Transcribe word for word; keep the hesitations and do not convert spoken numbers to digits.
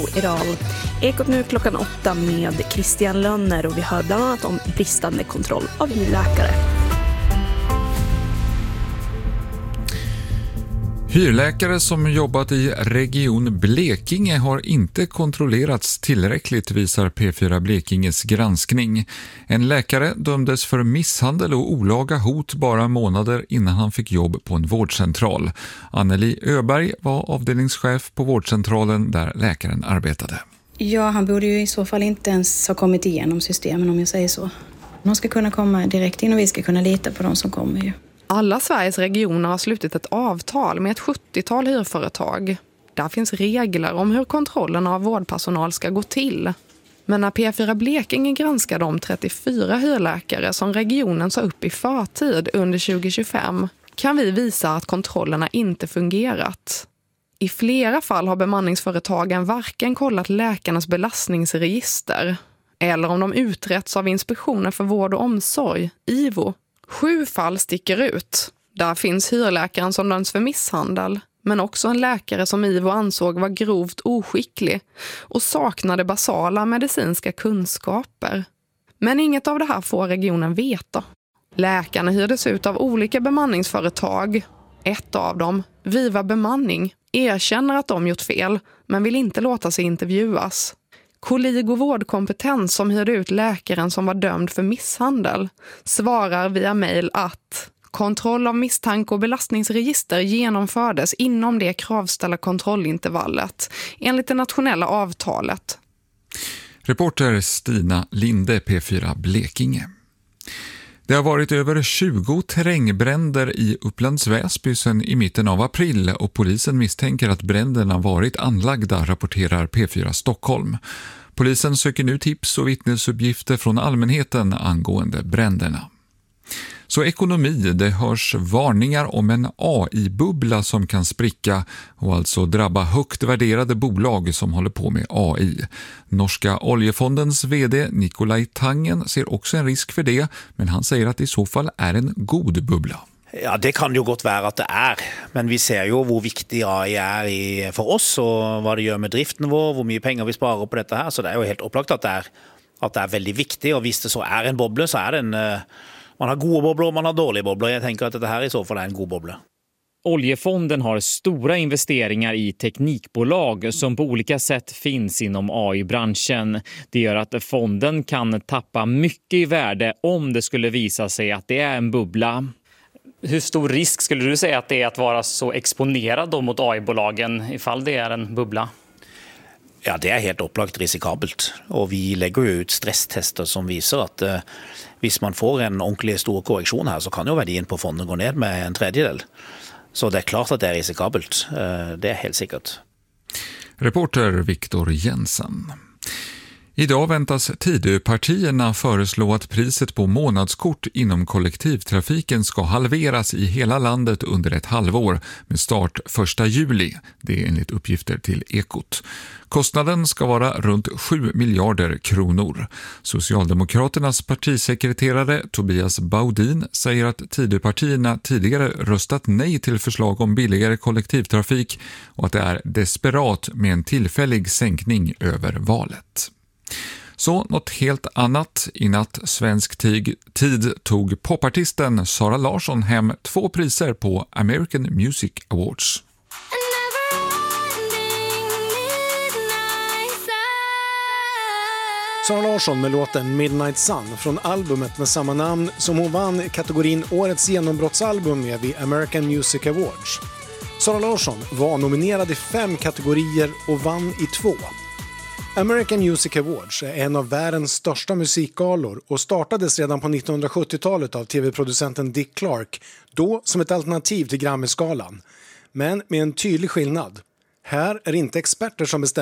Idag. Ekot nu klockan åtta med Christian Lönner och vi hör bland annat om bristande kontroll av hyrläkare. Hyrläkare som jobbat i Region Blekinge har inte kontrollerats tillräckligt, visar P fyra Blekinges granskning. En läkare dömdes för misshandel och olaga hot bara månader innan han fick jobb på en vårdcentral. Anneli Öberg var avdelningschef på vårdcentralen där läkaren arbetade. Ja, han borde ju i så fall inte ens ha kommit igenom systemen, om jag säger så. De ska kunna komma direkt in och vi ska kunna lita på de som kommer ju. Alla Sveriges regioner har slutit ett avtal med ett sjuttiotal hyrföretag. Där finns regler om hur kontrollen av vårdpersonal ska gå till. Men när P fyra Blekinge granskar de trettiofyra hyrläkare som regionen sa upp i förtid under tjugo tjugofem kan vi visa att kontrollerna inte fungerat. I flera fall har bemanningsföretagen varken kollat läkarnas belastningsregister eller om de uträtts av Inspektionen för vård och omsorg, I V O. Sju fall sticker ut. Där finns hyrläkaren som döms för misshandel, men också en läkare som I V O ansåg var grovt oskicklig och saknade basala medicinska kunskaper. Men inget av det här får regionen veta. Läkarna hyrdes ut av olika bemanningsföretag. Ett av dem, Viva Bemanning, erkänner att de gjort fel men vill inte låta sig intervjuas. Kolligo vårdkompetens, som hyrde ut läkaren som var dömd för misshandel, svarar via mejl att kontroll av misstanke och belastningsregister genomfördes inom det kravställda kontrollintervallet enligt det nationella avtalet. Reporter Stina Linde, P fyra Blekinge. Det har varit över tjugo terrängbränder i Upplands Väsby sedan i mitten av april och polisen misstänker att bränderna varit anlagda, rapporterar P fyra Stockholm. Polisen söker nu tips och vittnesuppgifter från allmänheten angående bränderna. Så ekonomi, det hörs varningar om en A I-bubbla som kan spricka och alltså drabba högt värderade bolag som håller på med A I. Norska oljefondens vd Nikolaj Tangen ser också en risk för det, men han säger att det i så fall är en god bubbla. Ja, det kan ju gott vara att det är, men vi ser ju hur viktig A I är i, för oss och vad det gör med driften vår, hur mycket pengar vi sparar på detta här, så det är ju helt upplagt att det är, att det är väldigt viktigt, och visst det så är en bubbla så är det en... Man har goda bobblor och man har dåliga bobblor. Jag tänker att det här i så fall är en god bobbla. Oljefonden har stora investeringar i teknikbolag som på olika sätt finns inom A I-branschen. Det gör att fonden kan tappa mycket i värde om det skulle visa sig att det är en bubbla. Hur stor risk skulle du säga att det är att vara så exponerad då mot A I-bolagen ifall det är en bubbla? Ja, det är helt upplagt risikabelt. Och vi lägger ju ut stresstester som visar att eh, hvis man får en ordentlig stor korrektion här så kan ju värdien på fonden gå ned med en tredjedel. Så det är klart att det är risikabelt. Eh, det är helt säkert. Reporter Viktor Jensen. Idag väntas Tidöpartierna föreslå att priset på månadskort inom kollektivtrafiken ska halveras i hela landet under ett halvår med start första juli. Det är enligt uppgifter till Ekot. Kostnaden ska vara runt sju miljarder kronor. Socialdemokraternas partisekreterare Tobias Baudin säger att Tidöpartierna tidigare röstat nej till förslag om billigare kollektivtrafik och att det är desperat med en tillfällig sänkning över valet. Så något helt annat. I natt svensk tid tog popartisten Sara Larsson hem två priser på American Music Awards. Sara Larsson med låten Midnight Sun från albumet med samma namn som hon vann kategorin Årets genombrottsalbum med vid American Music Awards. Sara Larsson var nominerad i fem kategorier och vann i två. American Music Awards är en av världens största musikgalor och startades redan på nittonhundrasjuttiotalet av tv-producenten Dick Clark, då som ett alternativ till Grammy-skalan. Men med en tydlig skillnad. Här är det inte experter som bestämmer